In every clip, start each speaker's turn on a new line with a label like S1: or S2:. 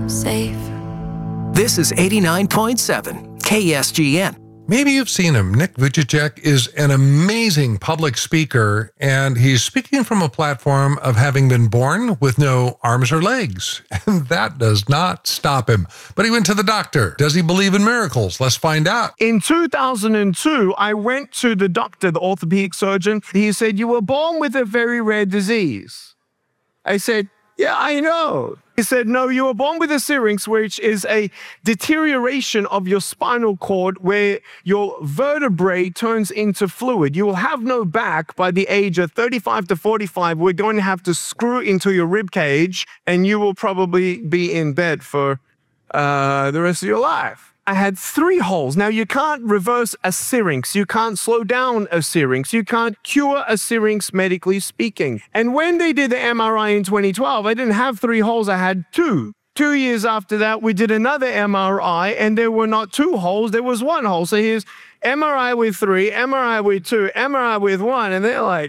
S1: safe.
S2: This is 89.7 KSGN.
S3: Maybe you've seen him. Nick Vujicic is an amazing public speaker, and he's speaking from a platform of having been born with no arms or legs. And that does not stop him. But he went to the doctor. Does he believe in miracles? Let's find out.
S4: In 2002, I went to the doctor, the orthopedic surgeon. He said, "You were born with a very rare disease." I said, "Yeah, I know." He said, "No, you were born with a syrinx, which is a deterioration of your spinal cord where your vertebrae turns into fluid. You will have no back by the age of 35 to 45. We're going to have to screw into your rib cage, and you will probably be in bed for the rest of your life." I had 3 holes. Now, you can't reverse a syrinx. You can't slow down a syrinx. You can't cure a syrinx, medically speaking. And when they did the MRI in 2012, I didn't have 3 holes. I had 2. 2 years after that, we did another MRI, and there were not 2 holes. There was 1 hole. So here's MRI with 3, MRI with 2, MRI with 1. And they're like,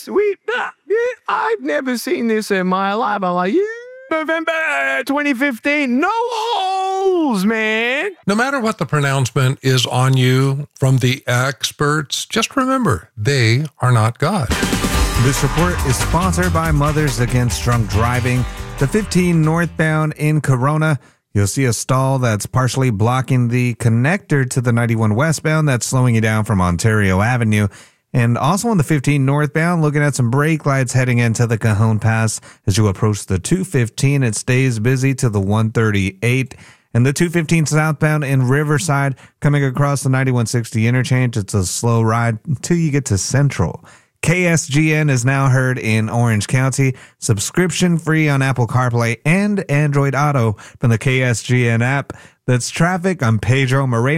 S4: I've never seen this in my life. I'm like, November 2015, no holes, man.
S3: No matter what the pronouncement is on you from the experts, just remember, they are not God.
S5: This report is sponsored by Mothers Against Drunk Driving. The 15 northbound in Corona, you'll see a stall that's partially blocking the connector to the 91 westbound that's slowing you down from Ontario Avenue. And also on the 15 northbound, looking at some brake lights heading into the Cajon Pass. As you approach the 215, it stays busy to the 138. And the 215 southbound in Riverside, coming across the 9160 interchange, it's a slow ride until you get to Central. KSGN is now heard in Orange County, subscription free on Apple CarPlay and Android Auto from the KSGN app. That's traffic. I'm Pedro Moreno.